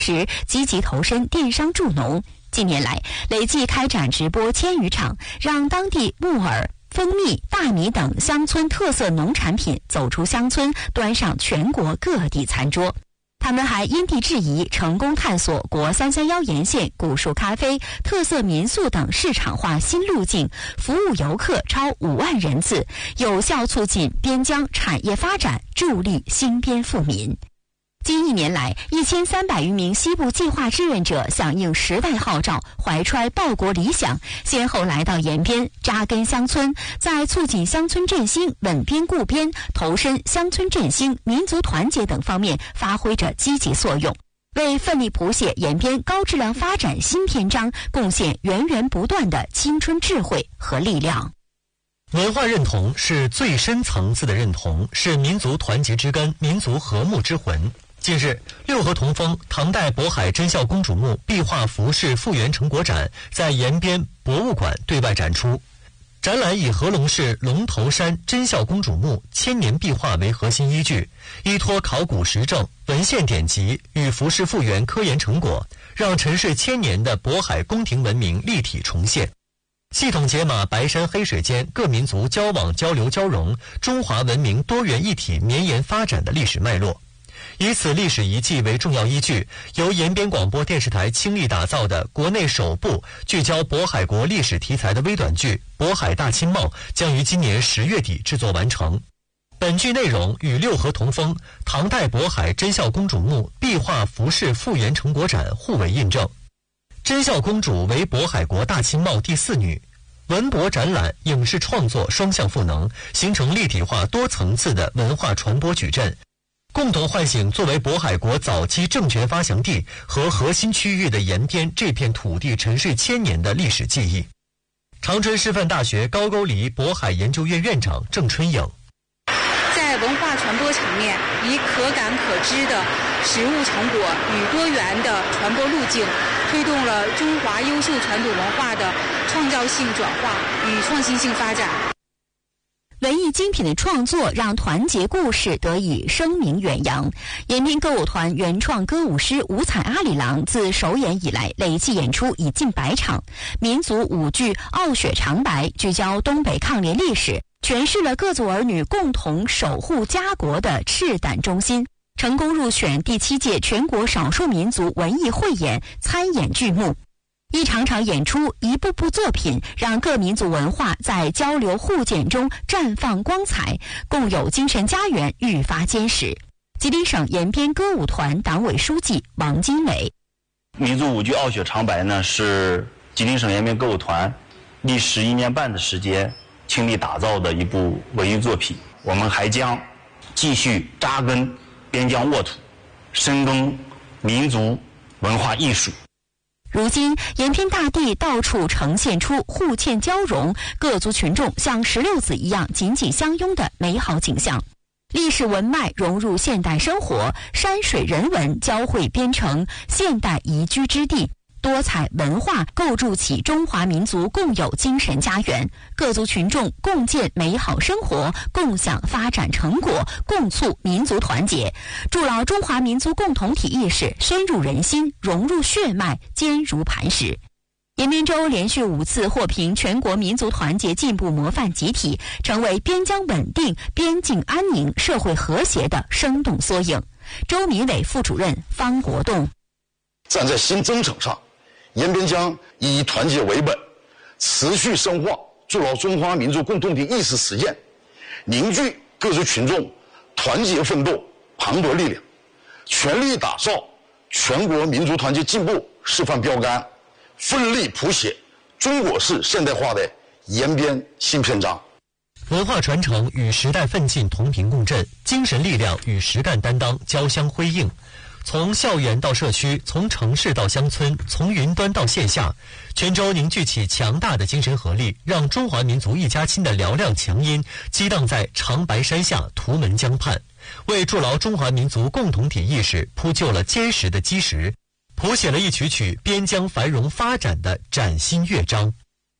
时积极投身电商助农。近年来，累计开展直播1000余场，让当地木耳、蜂蜜、大米等乡村特色农产品走出乡村，端上全国各地餐桌。他们还因地制宜，成功探索国331沿线古树咖啡、特色民宿等市场化新路径，服务游客超5万人次，有效促进边疆产业发展，助力新边富民。近1年来，1300余名西部计划志愿者响应时代号召，怀揣报国理想，先后来到延边，扎根乡村，在促进乡村振兴、稳边固边、投身乡村振兴、民族团结等方面发挥着积极作用，为奋力谱写延边高质量发展新篇章贡献源源不断的青春智慧和力量。 文化认同是最深层次的认同，是民族团结之根、民族和睦之魂。近日，六合同丰唐代渤海真孝公主墓壁画服饰复原成果展在延边博物馆对外展出。展览以合龙市龙头山真孝公主墓1000年壁画为核心依据，依托考古实证、文献典籍与服饰复原科研成果，让沉睡1000年的渤海宫廷文明立体重现，系统解码白山黑水间各民族交往交流交融、中华文明多元一体绵延发展的历史脉络。以此历史遗迹为重要依据，由延边广播电视台倾力打造的国内首部聚焦渤海国历史题材的微短剧《渤海大清貌》将于今年10月底制作完成。本剧内容与六合同丰唐代渤海真孝公主墓壁画服饰复原成果展互为印证。真孝公主为渤海国大清貌第4女，文博展览、影视创作双向赋能，形成立体化多层次的文化传播矩阵，共同唤醒作为渤海国早期政权发祥地和核心区域的延边这片土地沉睡1000年的历史记忆。长春师范大学高句丽渤海研究院院长郑春颖， 在文化传播层面，以可感可知的实物成果与多元的传播路径，推动了中华优秀传统文化的创造性转化与创新性发展。 文艺精品的创作让团结故事得以声名远扬。延边歌舞团原创歌舞师五彩阿里郎自首演以来，累计演出已近100场。民族舞剧《傲雪长白》聚焦东北抗联历史，诠释了各族儿女共同守护家国的赤胆忠心，成功入选第7届全国少数民族文艺汇演参演剧目。一场场演出，一部部作品，让各民族文化在交流互鉴中绽放光彩，共有精神家园愈发坚实。吉林省延边歌舞团党委书记王金伟， 民族舞剧《傲雪长白》呢，是吉林省延边歌舞团历时1年半的时间倾力打造的一部文艺作品。我们还将继续扎根边疆沃土，深耕民族文化艺术。 如今，延边大地到处呈现出互嵌交融、各族群众像石榴籽一样紧紧相拥的美好景象。历史文脉融入现代生活，山水人文交汇编成现代宜居之地。多彩文化构筑起中华民族共有精神家园，各族群众共建美好生活，共享发展成果，共促民族团结，筑牢中华民族共同体意识，深入人心，融入血脉，坚如磐石。延边州连续5次获评全国民族团结进步模范集体，成为边疆稳定、边境安宁、社会和谐的生动缩影。州民委副主任方国栋， 站在新征程上，延边将以团结为本，持续深化筑牢中华民族共同体意识实践，凝聚各族群众团结奋斗磅礴力量，全力打造全国民族团结进步示范标杆，奋力谱写中国式现代化的延边新篇章。 文化传承与时代奋进同频共振，精神力量与实干担当交相辉映。从校园到社区，从城市到乡村，从云端到线下，全州凝聚起强大的精神合力，让中华民族一家亲的嘹亮强音激荡在长白山下、图门江畔，为筑牢中华民族共同体意识铺就了坚实的基石，谱写了一曲曲边疆繁荣发展的崭新乐章。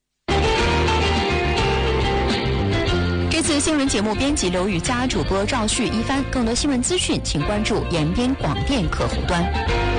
这次新闻节目编辑刘宇佳，主播赵旭一帆。更多新闻资讯，请关注延边广电客户端。